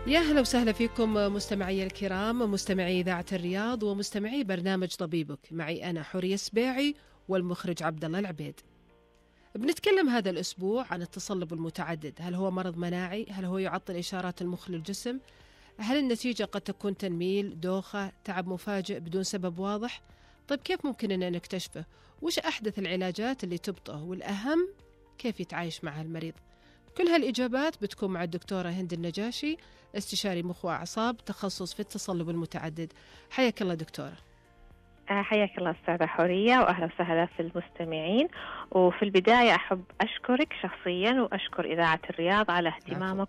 يا هلا وسهلا فيكم مستمعي الكرام، مستمعي إذاعة الرياض ومستمعي برنامج طبيبك. معي أنا حورية سبيعي والمخرج عبد الله العبيد. بنتكلم هذا الأسبوع عن التصلب المتعدد. هل هو مرض مناعي؟ هل هو يعطل إشارات المخ للجسم؟ هل النتيجة قد تكون تنميل، دوخة، تعب مفاجئ بدون سبب واضح؟ طيب كيف ممكن أن نكتشفه؟ وش أحدث العلاجات اللي تبطئه؟ والأهم كيف يتعايش مع المريض؟ كل هالإجابات بتكون مع الدكتورة هند النجاشي، استشاري مخ وأعصاب، تخصص في التصلب المتعدد. حياك الله دكتورة. حياك الله أستاذة حورية، وأهلا وسهلا في المستمعين. وفي البداية أحب أشكرك شخصيا وأشكر إذاعة الرياض على العفو. اهتمامكم